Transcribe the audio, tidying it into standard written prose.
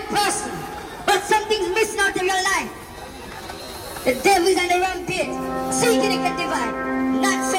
person, but something's missing out of your life. The devil's on the rampage, seeking it to divide. Not